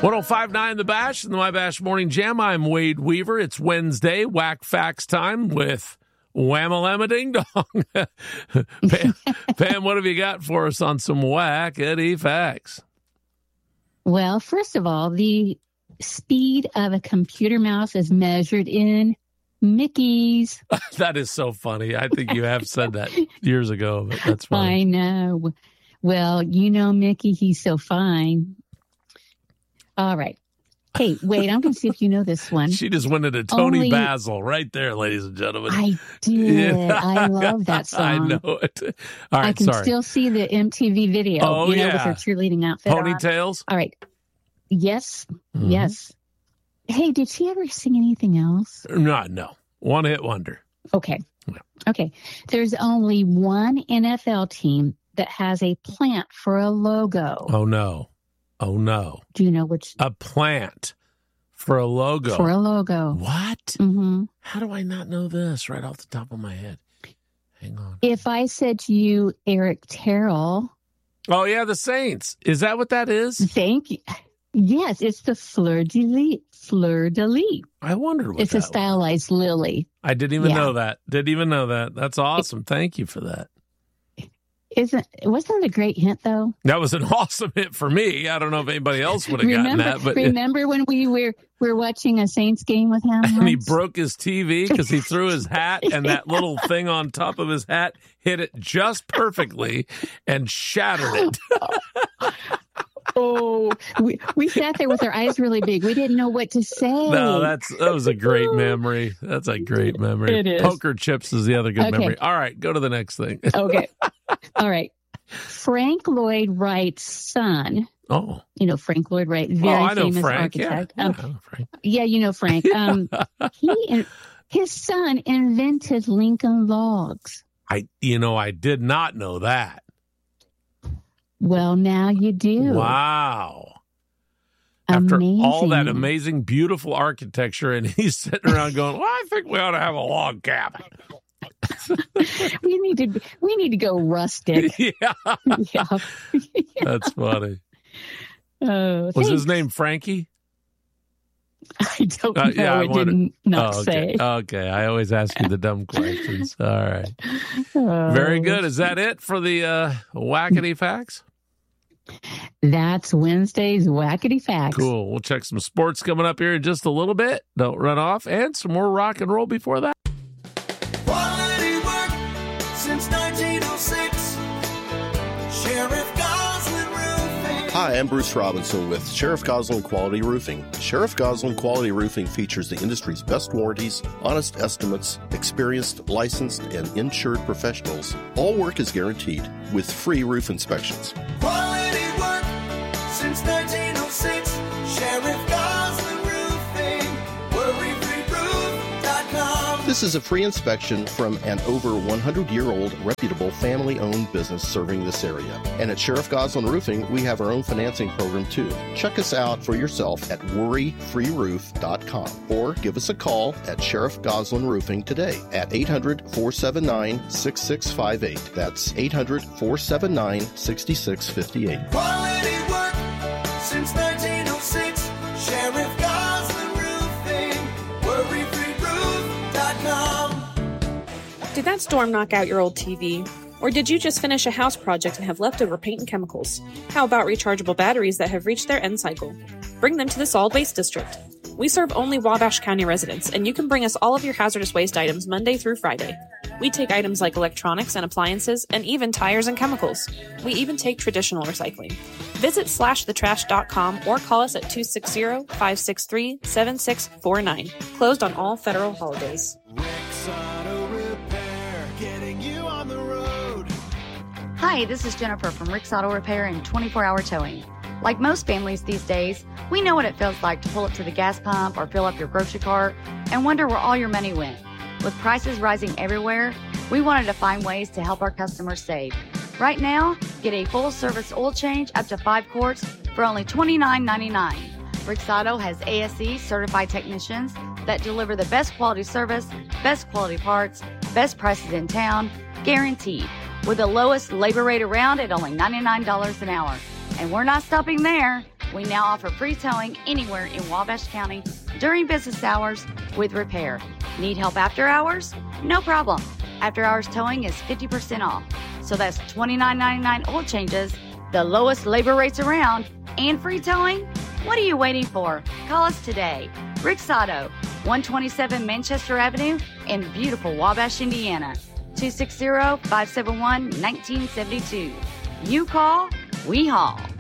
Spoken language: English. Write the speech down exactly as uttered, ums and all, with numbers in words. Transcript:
one oh five point nine The Bash and the My Bash Morning Jam. I'm Wade Weaver. It's Wednesday, Whack Facts time with Wham-a-lamma Ding Dong. Pam, Pam, what have you got for us on some Whackity Facts? Well, first of all, the speed of a computer mouse is measured in Mickeys. That is so funny. I think you have said that years ago, but that's funny. I know. Well, you know Mickey, he's so fine. All right. Hey, wait, I'm going to see if you know this one. She just went into Tony Only... Basil right there, ladies and gentlemen. I did. Yeah. I love that song. I know it. All right, I can sorry. still see the M T V video. Oh, you know, yeah. with her cheerleading outfit Ponytails? on. All right. Yes. Mm-hmm. Yes. Hey, did she ever sing anything else? No, no. One hit wonder. Okay. Yeah. Okay. There's only one N F L team that has a plant for a logo. Oh, no. Oh, no. Do you know which? A plant for a logo. For a logo. What? Mm-hmm. How do I not know this right off the top of my head? Hang on. If I said to you, Eric Terrell. Oh, yeah, the Saints. Is that what that is? Thank you. Yes, it's the fleur de lis. Fleur de lis. I wonder what it's that a stylized was. lily. I didn't even yeah. know that. Didn't even know that. That's awesome. Thank you for that. Isn't wasn't that a great hint though? That was an awesome hit for me. I don't know if anybody else would have gotten that. But remember when we were were watching a Saints game with him, and once? he broke his T V because he threw his hat, and that little thing on top of his hat hit it just perfectly and shattered it. Oh, we we sat there with our eyes really big. We didn't know what to say. No, that's that was a great memory. That's a great memory. It is. Poker chips is the other good okay. memory. All right, go to the next thing. Okay. All right. Frank Lloyd Wright's son. Oh. You know Frank Lloyd Wright, very oh, I know famous Frank. architect. Yeah, um, I know Frank. Yeah, you know Frank. Um, he his son invented Lincoln Logs. I, you know, I did not know that. Well, now you do. Wow. After Amazing. all that amazing, beautiful architecture, and he's sitting around going, well, I think we ought to have a log cabin. we need to we need to go rustic. Yeah. yeah. That's funny. Oh, Was thanks. his name Frankie? I don't know. Uh, yeah, I it wondered. didn't not oh, okay. say. Okay. I always ask you the dumb questions. All right. Oh. Very good. Is that it for the uh, Whackity Facts? That's Wednesday's Whackity Facts. Cool. We'll check some sports coming up here in just a little bit. Don't run off. And some more rock and roll before that. Quality work since nineteen oh six. Sheriff Goslin Roofing. Hi, I'm Bruce Robinson with Sheriff Goslin Quality Roofing. Sheriff Goslin Quality Roofing features the industry's best warranties, honest estimates, experienced, licensed, and insured professionals. All work is guaranteed with free roof inspections. Quality work since nineteen oh six. Sheriff Goslin Roofing. worry free roof dot com. This is a free inspection from an over one hundred year old reputable family-owned business serving this area. And at Sheriff Goslin Roofing, we have our own financing program too. Check us out for yourself at worry free roof dot com or give us a call at Sheriff Goslin Roofing today at eight hundred, four seven nine, six six five eight. That's eight hundred, four seven nine, six six five eight. Quality work since nineteen oh six. Sheriff Goslin Roofing. worry free roof dot com. Did that storm knock out your old T V? Or did you just finish a house project and have leftover paint and chemicals? How about rechargeable batteries that have reached their end cycle? Bring them to the Solid Waste District. We serve only Wabash County residents, and you can bring us all of your hazardous waste items Monday through Friday. We take items like electronics and appliances, and even tires and chemicals. We even take traditional recycling. Visit slash the trash dot com or call us at two six zero, five six three, seven six four nine. Closed on all federal holidays. Rick's Auto Repair, getting you on the road. Hi, this is Jennifer from Rick's Auto Repair and twenty-four hour Towing. Like most families these days, we know what it feels like to pull up to the gas pump or fill up your grocery cart and wonder where all your money went. With prices rising everywhere, we wanted to find ways to help our customers save. Right now, get a full-service oil change up to five quarts for only twenty-nine ninety-nine. Rick's Auto has A S E certified technicians that deliver the best quality service, best quality parts, best prices in town, guaranteed, with the lowest labor rate around at only ninety-nine dollars an hour. And we're not stopping there. We now offer free towing anywhere in Wabash County during business hours with repair. Need help after hours? No problem. After hours towing is fifty percent off. So that's twenty-nine ninety-nine oil changes, the lowest labor rates around, and free towing? What are you waiting for? Call us today. Rick's Auto, one twenty-seven Manchester Avenue in beautiful Wabash, Indiana. two six zero, five seven one, one nine seven two. You call, we haul.